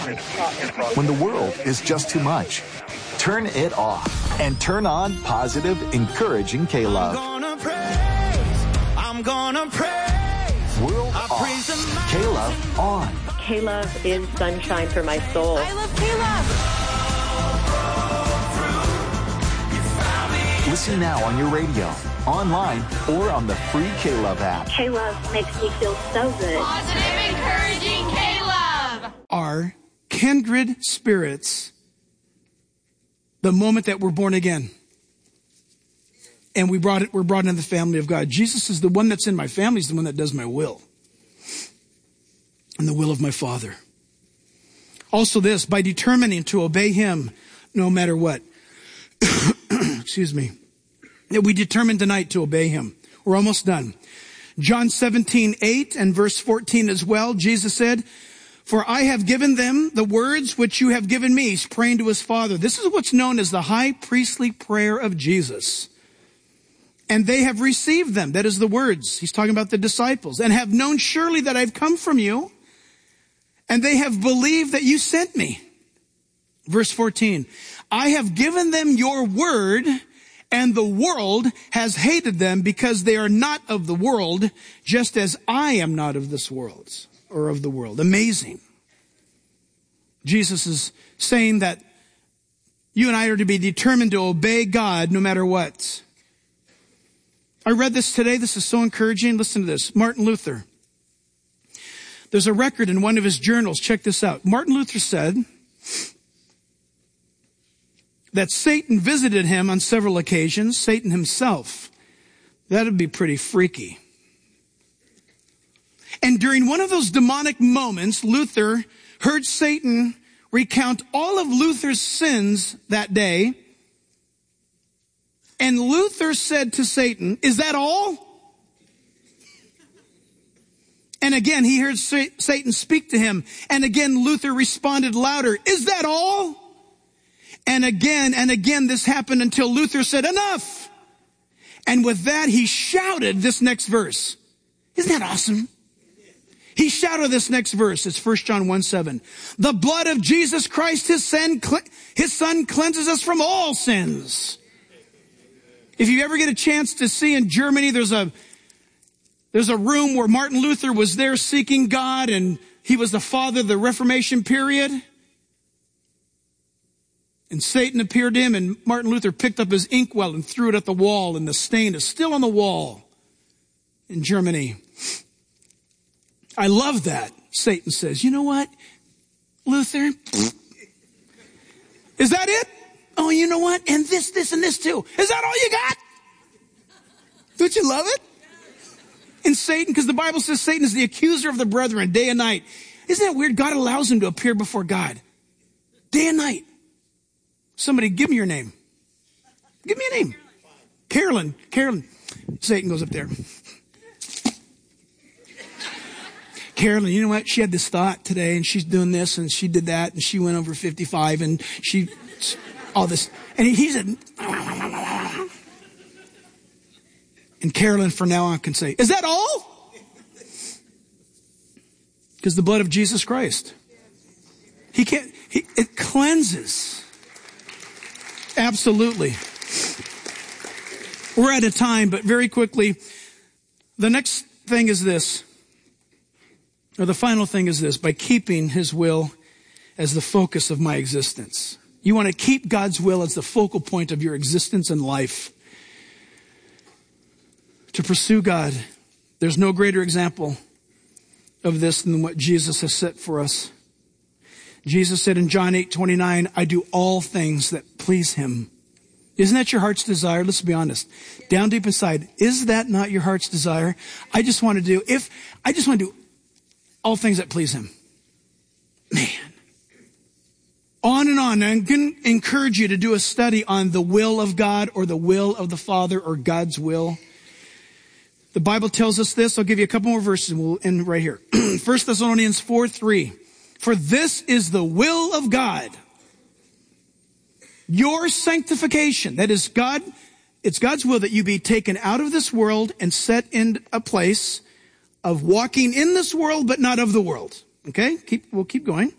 When the world is just too much, turn it off and turn on positive, encouraging K-Love. I'm gonna praise. World off. K-Love on. K-Love is sunshine for my soul. I love K-Love. Listen now on your radio, online, or on the free K-Love app. K-Love makes me feel so good. Positive, encouraging K-Love. Are kindred spirits the moment that we're born again? And we're brought into the family of God. Jesus is the one that's in my family, is the one that does my will. And the will of my Father. Also this, by determining to obey Him no matter what. Excuse me. We determined tonight to obey Him. We're almost done. John 17:8 and verse 14 as well. Jesus said, "For I have given them the words which you have given me." He's praying to His Father. This is what's known as the high priestly prayer of Jesus. "And they have received them." That is the words. He's talking about the disciples. "And have known surely that I've come from you. And they have believed that you sent me." Verse 14. "I have given them your word, and the world has hated them because they are not of the world, just as I am not of this world," or of the world. Amazing. Jesus is saying that you and I are to be determined to obey God no matter what. I read this today. This is so encouraging. Listen to this. Martin Luther. There's a record in one of his journals. Check this out. Martin Luther said that Satan visited him on several occasions. Satan himself. That'd be pretty freaky. And during one of those demonic moments, Luther heard Satan recount all of Luther's sins that day. And Luther said to Satan, "Is that all?" And again, he heard Satan speak to him. And again, Luther responded louder, "Is that all?" And again, this happened until Luther said, "Enough." And with that, he shouted this next verse. Isn't that awesome? He shouted this next verse. It's 1 John 1:7. "The blood of Jesus Christ, his son, cleanses us from all sins." If you ever get a chance to see in Germany, there's a room where Martin Luther was there seeking God, and he was the father of the Reformation period. And Satan appeared to him, and Martin Luther picked up his inkwell and threw it at the wall, and the stain is still on the wall in Germany. I love that. Satan says, "You know what, Luther? Is that it? Oh, you know what? And this, and this too. Is that all you got? Don't you love it?" And Satan, because the Bible says Satan is the accuser of the brethren day and night. Isn't that weird? God allows him to appear before God day and night. Somebody give me your name. Give me a name. Carolyn. Satan goes up there. "Carolyn, you know what? She had this thought today, and she's doing this, and she did that, and she went over 55, and she, all this." And he said, and Carolyn from now on can say, "Is that all?" Because the blood of Jesus Christ. It cleanses. Absolutely. We're out of time, but very quickly, the next thing is this, or the final thing is this: by keeping His will as the focus of my existence. You want to keep God's will as the focal point of your existence and life. To pursue God. There's no greater example of this than what Jesus has set for us. Jesus said in John 8:29, "I do all things that please Him." Isn't that your heart's desire? Let's be honest. Down deep inside, is that not your heart's desire? I just want to do all things that please Him. Man. On and on. I'm going to encourage you to do a study on the will of God, or the will of the Father, or God's will. The Bible tells us this. I'll give you a couple more verses and we'll end right here. 1 Thessalonians 4:3. "For this is the will of God, your sanctification." That is God. It's God's will that you be taken out of this world and set in a place of walking in this world, but not of the world. Okay? We'll keep going.